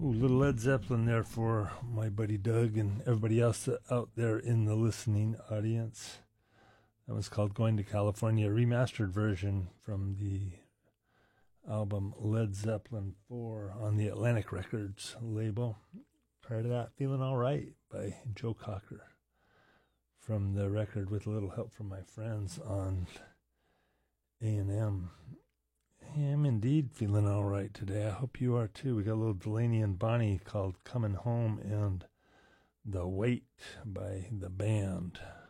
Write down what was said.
Ooh, little Led Zeppelin there for my buddy Doug and everybody else out there in the listening audience. That was called Going to California, a remastered version from the album Led Zeppelin 4 on the Atlantic Records label. Prior to that, Feeling All Right by Joe Cocker from the record With a Little Help from My Friends on A&M. I'm indeed feeling all right today. I hope you are too. We got a little Delaney and Bonnie called Coming Home and The Wait by the band.